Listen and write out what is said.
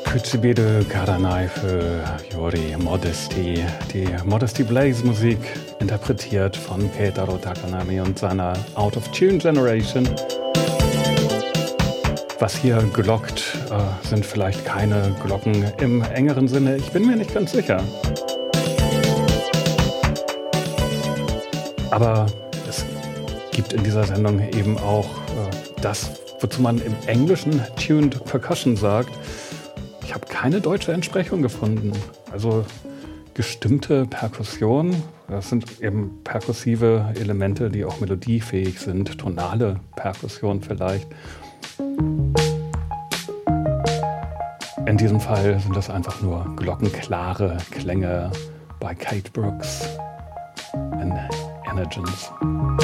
Kuchibiru Karanai für Yori Modesty. Die Modesty Blaze Musik, interpretiert von Keitaro Takanami und seiner Out of Tune Generation. Was hier glockt, sind vielleicht keine Glocken im engeren Sinne. Ich bin mir nicht ganz sicher. Aber es gibt in dieser Sendung eben auch das, wozu man im Englischen Tuned Percussion sagt. Ich habe keine deutsche Entsprechung gefunden. Also gestimmte Perkussion, das sind eben perkussive Elemente, die auch melodiefähig sind. Tonale Perkussion vielleicht. In diesem Fall sind das einfach nur glockenklare Klänge bei Kate Brooks in Energens.